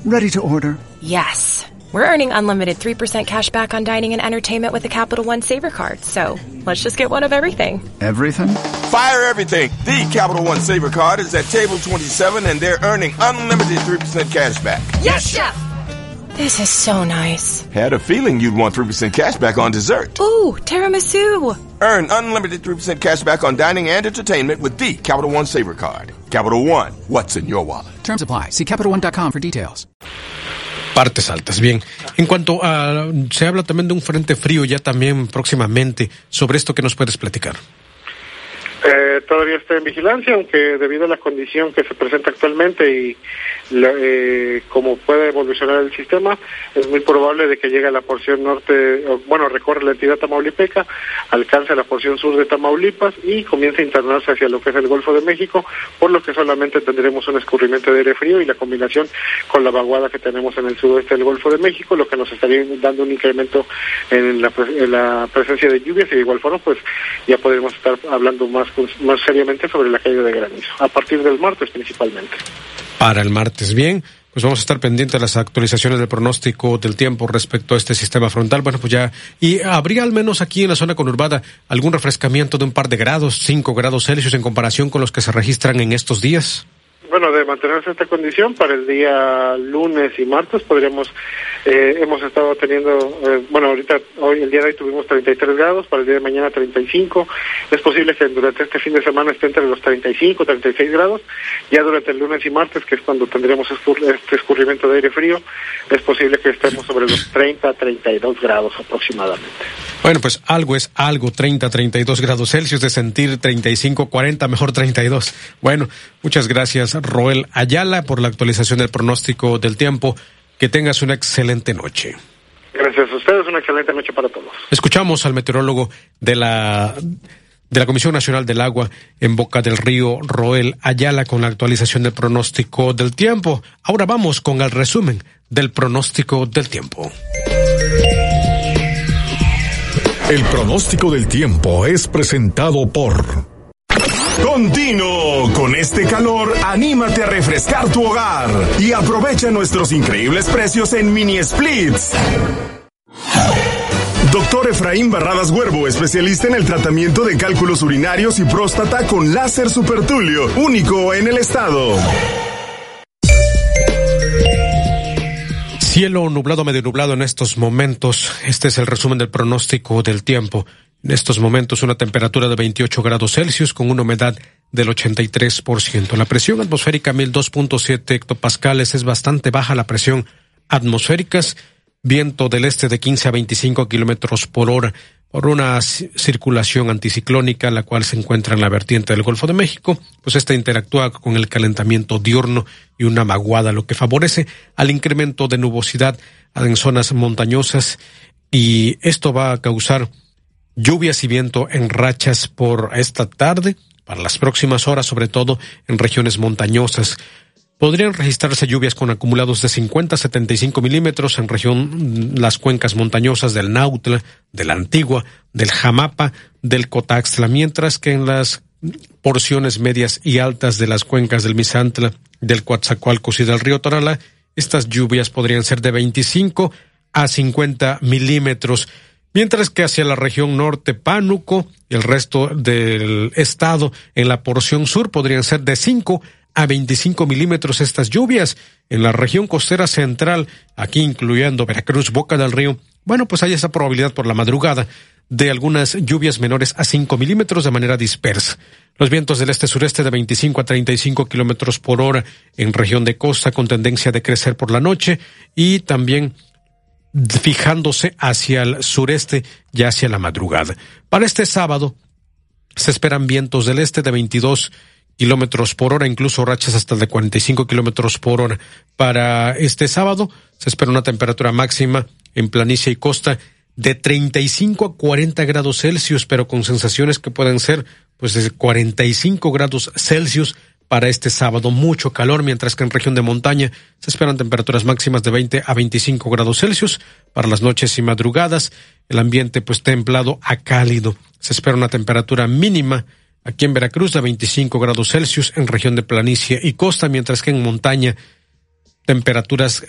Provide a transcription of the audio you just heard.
Ready to order. Yes. We're earning unlimited 3% cash back on dining and entertainment with the Capital One Saver Card, so let's just get one of everything. Everything? Fire everything! The Capital One Saver Card is at table 27 and they're earning unlimited 3% cash back. Yes, Chef! This is so nice. Had a feeling you'd want 3% cash back on dessert. Ooh, tiramisu! Earn unlimited 3% cash back on dining and entertainment with the Capital One Saver Card. Capital One, what's in your wallet? Terms apply. See CapitalOne.com for details. Partes altas. Bien, en cuanto a... se habla también de un frente frío ya también próximamente. Sobre esto, ¿qué nos puedes platicar? Todavía está en vigilancia, aunque debido a la condición que se presenta actualmente y como puede evolucionar el sistema, es muy probable de que llegue a la porción norte, recorre la entidad tamaulipeca, alcance la porción sur de Tamaulipas y comience a internarse hacia lo que es el Golfo de México, por lo que solamente tendremos un escurrimiento de aire frío y la combinación con la vaguada que tenemos en el sudoeste del Golfo de México, lo que nos estaría dando un incremento en la presencia de lluvias, y de igual forma pues ya podremos estar hablando más seriamente sobre la caída de granizo, a partir del martes principalmente. Para el martes, bien, pues vamos a estar pendientes de las actualizaciones del pronóstico del tiempo respecto a este sistema frontal. Bueno, pues ya, y habría al menos aquí en la zona conurbada algún refrescamiento de un par de grados, 5 grados Celsius en comparación con los que se registran en estos días. Bueno, de mantenerse esta condición, para el día lunes y martes podríamos, hemos estado teniendo, el día de hoy tuvimos 33 grados, para el día de mañana 35, es posible que durante este fin de semana esté entre los 35, 36 grados, ya durante el lunes y martes, que es cuando tendríamos este escurrimiento de aire frío, es posible que estemos sobre los 30, 32 grados aproximadamente. Bueno, pues algo es algo, 30, 32 grados Celsius, de sentir 35, 40, mejor 32. Bueno, muchas gracias, Roel Ayala, por la actualización del pronóstico del tiempo. Que tengas una excelente noche. Gracias a ustedes, una excelente noche para todos. Escuchamos al meteorólogo de la Comisión Nacional del Agua en Boca del Río, Roel Ayala, con la actualización del pronóstico del tiempo. Ahora vamos con el resumen del pronóstico del tiempo. El pronóstico del tiempo es presentado por... Continuo con este calor, anímate a refrescar tu hogar y aprovecha nuestros increíbles precios en mini splits. Doctor Efraín Barradas Huervo, especialista en el tratamiento de cálculos urinarios y próstata con láser supertulio, único en el estado. Cielo nublado, medio nublado en estos momentos. Este es el resumen del pronóstico del tiempo. En estos momentos una temperatura de 28 grados Celsius con una humedad del 83%. La presión atmosférica 1002.7 hectopascales, es bastante baja la presión atmosférica. Viento del este de 15 a 25 kilómetros por hora por una circulación anticiclónica, la cual se encuentra en la vertiente del Golfo de México. Pues esta interactúa con el calentamiento diurno y una vaguada, lo que favorece al incremento de nubosidad en zonas montañosas, y esto va a causar lluvias y viento en rachas por esta tarde, para las próximas horas, sobre todo en regiones montañosas. Podrían registrarse lluvias con acumulados de 50 a 75 milímetros en las cuencas montañosas del Nautla, de la Antigua, del Jamapa, del Cotaxtla, mientras que en las porciones medias y altas de las cuencas del Misantla, del Coatzacoalcos y del río Tonalá, estas lluvias podrían ser de 25 a 50 milímetros, mientras que hacia la región norte, Pánuco y el resto del estado, en la porción sur, podrían ser de 5 a 25 milímetros estas lluvias. En la región costera central, aquí incluyendo Veracruz, Boca del Río, bueno, pues hay esa probabilidad por la madrugada de algunas lluvias menores a 5 milímetros de manera dispersa. Los vientos del este-sureste de 25 a 35 kilómetros por hora en región de costa, con tendencia a decrecer por la noche, y también fijándose hacia el sureste ya hacia la madrugada. Para este sábado se esperan vientos del este de 22 kilómetros por hora, incluso rachas hasta de 45 kilómetros por hora. Para este sábado se espera una temperatura máxima en planicie y costa de 35 a 40 grados Celsius, pero con sensaciones que pueden ser pues de 45 grados Celsius para este sábado. Mucho calor, mientras que en región de montaña se esperan temperaturas máximas de 20 a 25 grados Celsius. Para las noches y madrugadas, el ambiente pues templado a cálido. Se espera una temperatura mínima aquí en Veracruz de 25 grados Celsius en región de planicie y costa, mientras que en montaña temperaturas